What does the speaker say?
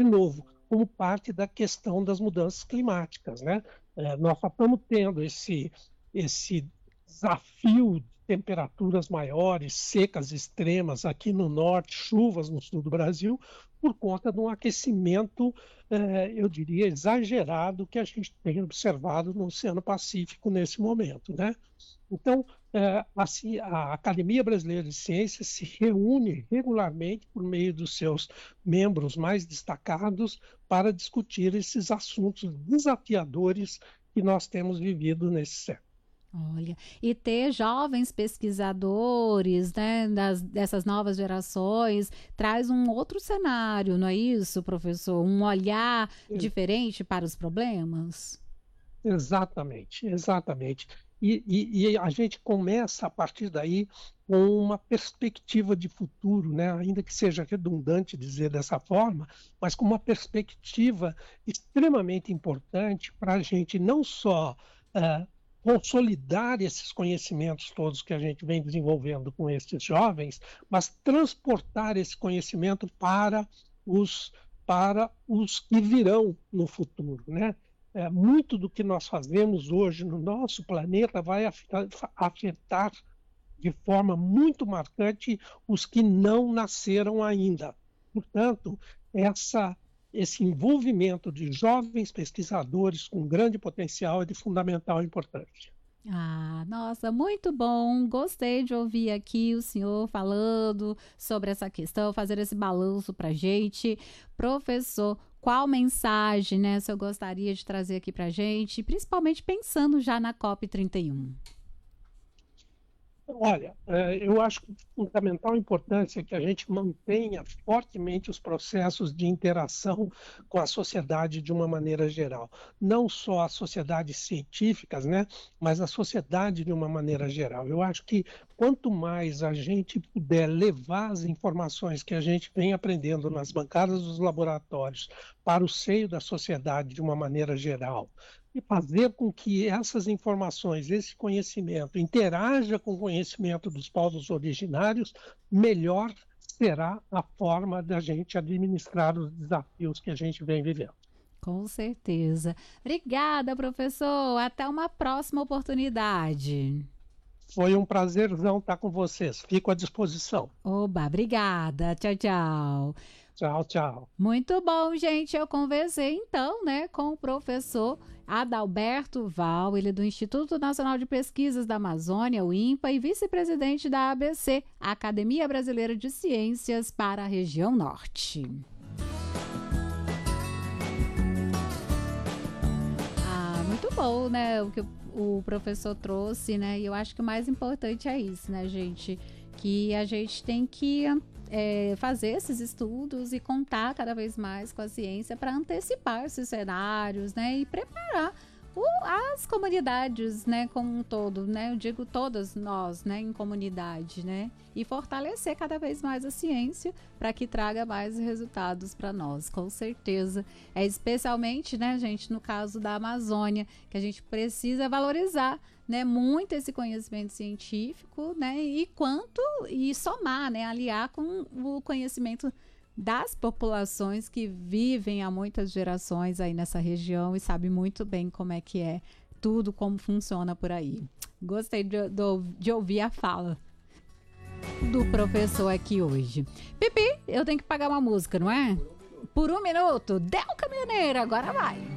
novo, como parte da questão das mudanças climáticas, né? Nós só estamos tendo esse desafio de temperaturas maiores, secas extremas aqui no norte, chuvas no sul do Brasil, por conta de um aquecimento, eu diria, exagerado que a gente tem observado no Oceano Pacífico nesse momento, né? Então, assim, a Academia Brasileira de Ciências se reúne regularmente por meio dos seus membros mais destacados para discutir esses assuntos desafiadores que nós temos vivido nesse século. Olha, e ter jovens pesquisadores, né, dessas novas gerações, traz um outro cenário, não é isso, professor? Um olhar diferente para os problemas? Exatamente, exatamente. E a gente começa a partir daí com uma perspectiva de futuro, né? Ainda que seja redundante dizer dessa forma, mas com uma perspectiva extremamente importante para a gente não só consolidar esses conhecimentos todos que a gente vem desenvolvendo com esses jovens, mas transportar esse conhecimento para os que virão no futuro, né? Muito do que nós fazemos hoje no nosso planeta vai afetar de forma muito marcante os que não nasceram ainda. Portanto, esse envolvimento de jovens pesquisadores com grande potencial é de fundamental importância. Ah, nossa, muito bom. Gostei de ouvir aqui o senhor falando sobre essa questão, fazer esse balanço para gente. Professor, qual mensagem, né, o senhor gostaria de trazer aqui para gente, principalmente pensando já na COP31? Olha, eu acho que de fundamental importância é que a gente mantenha fortemente os processos de interação com a sociedade de uma maneira geral. Não só as sociedades científicas, né, mas a sociedade de uma maneira geral. Eu acho que quanto mais a gente puder levar as informações que a gente vem aprendendo nas bancadas dos laboratórios para o seio da sociedade de uma maneira geral, e fazer com que essas informações, esse conhecimento, interaja com o conhecimento dos povos originários, melhor será a forma da gente administrar os desafios que a gente vem vivendo. Com certeza. Obrigada, professor. Até uma próxima oportunidade. Foi um prazerzão estar com vocês. Fico à disposição. Oba, obrigada. Tchau, tchau. Tchau, tchau. Muito bom, gente. Eu conversei então, né, com o professor Adalberto Val, ele é do Instituto Nacional de Pesquisas da Amazônia, o INPA, e vice-presidente da ABC, a Academia Brasileira de Ciências para a região Norte. Ah, muito bom, né, o que o professor trouxe, né, e eu acho que o mais importante é isso, né, gente, que a gente tem que fazer esses estudos e contar cada vez mais com a ciência para antecipar esses cenários, né, e preparar as comunidades, né, como um todo, né, eu digo todas nós, né, em comunidade, né, e fortalecer cada vez mais a ciência para que traga mais resultados para nós, com certeza. É especialmente, né, gente, no caso da Amazônia, que a gente precisa valorizar, né, muito esse conhecimento científico, né, e somar, né, aliar com o conhecimento das populações que vivem há muitas gerações aí nessa região e sabe muito bem como é que é tudo, como funciona por aí. Gostei de ouvir a fala do professor aqui hoje. Pipi, eu tenho que pagar uma música, não é? Por um minuto, Del Caminhoneiro, agora vai.